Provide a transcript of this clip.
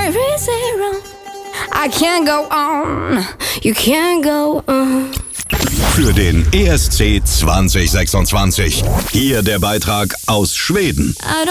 0. I can't go on, you can't go on. Für den ESC 2026. Hier der Beitrag aus Schweden.